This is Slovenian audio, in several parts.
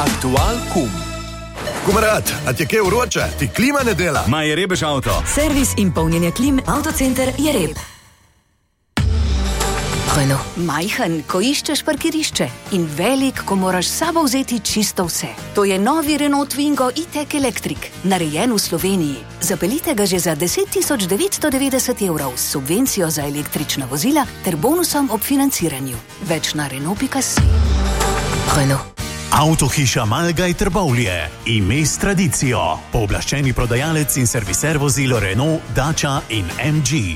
Aktual kum. Kumarat, a ti je kaj vroče? Ti klima ne dela? Ma je rebež avto. Servis in polnjenje klim, Avtocenter Jereb. Majhen, ko iščeš parkirišče, in velik, ko moraš s sabo vzeti čisto vse. To je novi Renault Twingo E-Tech Electric, narejen v Sloveniji. Zapeljite ga že za 10.990 € s subvencijo za električna vozila ter bonusom ob financiranju. Več na Renault.si. Renault. Avtohiša Malgaj Trbovlje, ime s tradicijo, pooblaščeni prodajalec in serviser vozil Renault, Dacia in MG.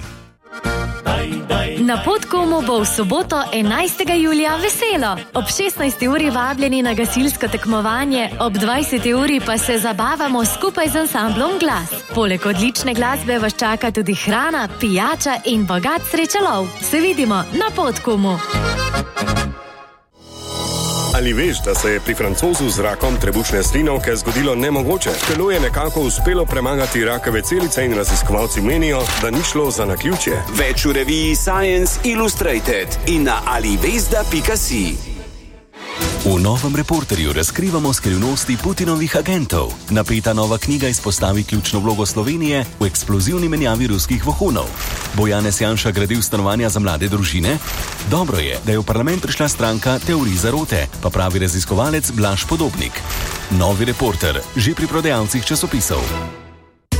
Na Podkomu bo v soboto 11. julija veselo. Ob 16. uri vabljeni na gasilsko tekmovanje, ob 20. uri pa se zabavamo skupaj z ansamblom Glas. Poleg odlične glasbe vas čaka tudi hrana, pijača in bogat srečalov. Se vidimo na Podkomu. Ali veš, da se je pri Francozu z rakom trebušne slinavke zgodilo nemogoče? Telo je nekako uspelo premagati rakave celice in raziskovalci menijo, da ni šlo za naključje. Več v reviji Science Illustrated in na alivesda.si. V novem Reporterju razkrivamo skrivnosti Putinovih agentov. Napeta nova knjiga izpostavi ključno vlogo Slovenije v eksplozivni menjavi ruskih vohunov. Bo Janez Janša gradil stanovanja za mlade družine? Dobro je, da je v parlament prišla stranka teorij zarote, pa pravi raziskovalec Blaž Podobnik. Novi Reporter, že pri prodajalcih časopisov.